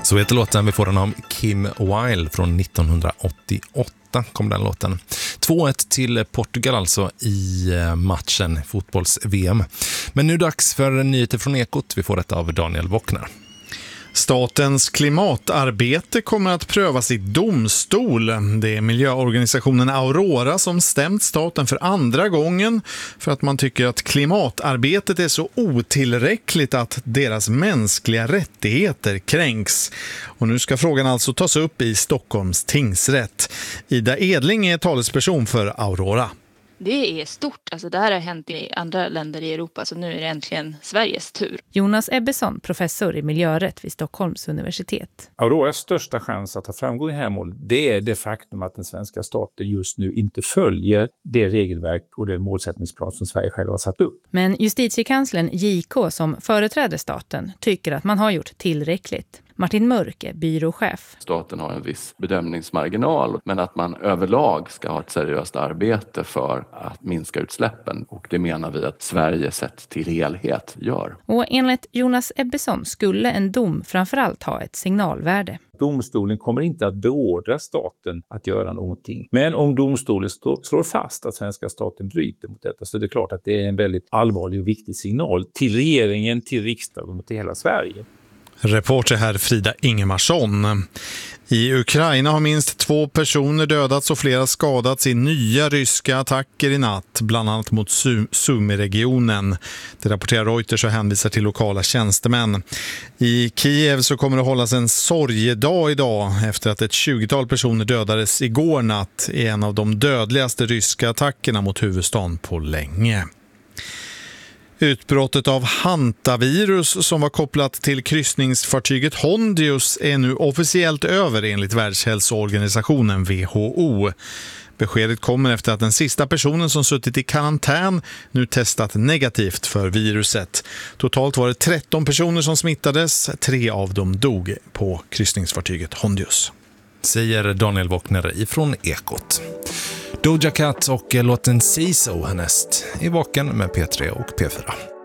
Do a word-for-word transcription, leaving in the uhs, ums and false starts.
Så heter låten. Vi får den om Kim Wilde från nittonhundraåttioåtta kom den låten. två ett till Portugal alltså i matchen fotbolls-V M. Men nu dags för nyheter från Ekot. Vi får detta av Daniel Wockner. Statens klimatarbete kommer att prövas i domstol. Det är miljöorganisationen Aurora som stämt staten för andra gången för att man tycker att klimatarbetet är så otillräckligt att deras mänskliga rättigheter kränks. Och nu ska frågan alltså tas upp i Stockholms tingsrätt. Ida Edling är talesperson för Aurora. Det är stort. Alltså det här har hänt i andra länder i Europa, så nu är det äntligen Sveriges tur. Jonas Ebbesson, professor i miljörätt vid Stockholms universitet. Auroras största chans att ha framgång i det här målet, det är det faktum att den svenska staten just nu inte följer det regelverk och det målsättningsplan som Sverige själv har satt upp. Men justitiekanslern J K som företräder staten tycker att man har gjort tillräckligt. Martin Mörk är byråchef. Staten har en viss bedömningsmarginal, men att man överlag ska ha ett seriöst arbete för att minska utsläppen. Och det menar vi att Sverige sett till helhet gör. Och enligt Jonas Ebbesson skulle en dom framförallt ha ett signalvärde. Domstolen kommer inte att beordra staten att göra någonting. Men om domstolen stå, slår fast att svenska staten bryter mot detta, så är det klart att det är en väldigt allvarlig och viktig signal till regeringen, till riksdagen och till hela Sverige. Reporter här Frida Ingemarsson. I Ukraina har minst två personer dödats och flera skadats i nya ryska attacker i natt, bland annat mot Sumy-regionen. Det rapporterar Reuters och hänvisar till lokala tjänstemän. I Kiev så kommer det hållas en sorgedag idag efter att ett tjugotal personer dödades igår natt i en av de dödligaste ryska attackerna mot huvudstaden på länge. Utbrottet av hantavirus som var kopplat till kryssningsfartyget Hondius är nu officiellt över enligt Världshälsoorganisationen W H O. Beskedet kommer efter att den sista personen som suttit i karantän nu testat negativt för viruset. Totalt var det tretton personer som smittades, tre av dem dog på kryssningsfartyget Hondius. Säger Daniel Wockner ifrån Ekot. Doja Cat och låten Say So härnäst i Vaken med P tre och P fyra.